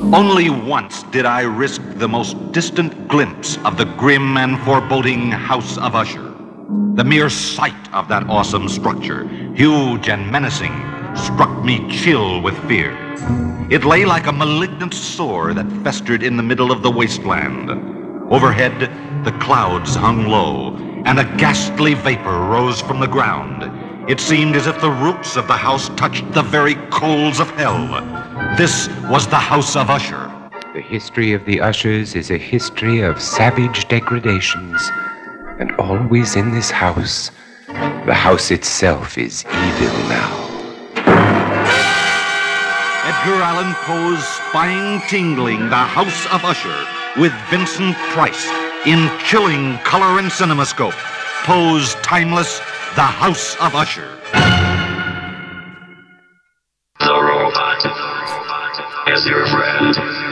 Only once did I risk the most distant glimpse of the grim and foreboding House of Usher. The mere sight of that awesome structure, huge and menacing, struck me chill with fear. It lay like a malignant sore that festered in the middle of the wasteland. Overhead, the clouds hung low, and a ghastly vapor rose from the ground. It seemed as if the roots of the house touched the very coals of hell. This was the House of Usher. The history of the Ushers is a history of savage degradations, and always in this house, the house itself is evil now. Edgar Allan Poe's spine-tingling The House of Usher with Vincent Price in chilling color and cinemascope. Poe's timeless The House of Usher. The robot is your friend.